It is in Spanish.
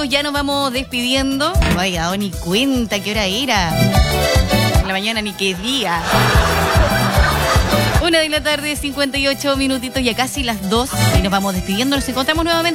Ya nos vamos despidiendo. No me había dado ni cuenta qué hora era. En la mañana ni qué día. 1 de la tarde, 58 minutitos, ya casi las 2. Y nos vamos despidiendo. Nos encontramos nuevamente